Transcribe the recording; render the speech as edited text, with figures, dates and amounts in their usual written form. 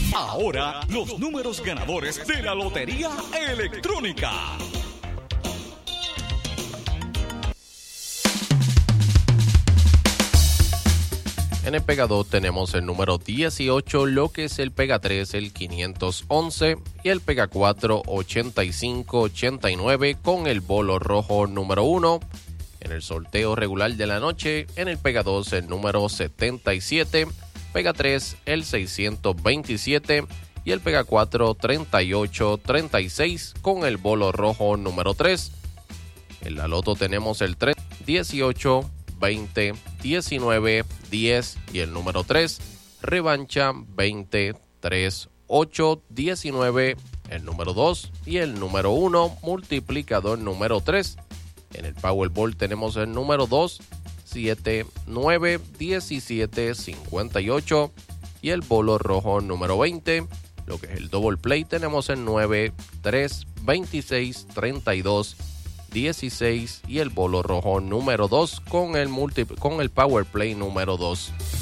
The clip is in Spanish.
Ahora, los números ganadores de la Lotería Electrónica. En el Pega 2 tenemos el número 18, lo que es el Pega 3, el 511, y el Pega 4, 8589, con el bolo rojo número 1. En el sorteo regular de la noche, en el Pega 2, el número 77, Pega 3, el 627, y el Pega 4, 3836, con el bolo rojo número 3. En la loto tenemos el 3, 18, 20, 19, 10 y el número 3, revancha 20, 3, 8, 19, el número 2 y el número 1, multiplicador número 3. En el Powerball tenemos el número 2, 7, 9, 17, 58 y el bolo rojo número 20. Lo que es el Double Play tenemos el 9, 3, 26, 32, 16 y el bolo rojo número 2 con el Power Play número 2.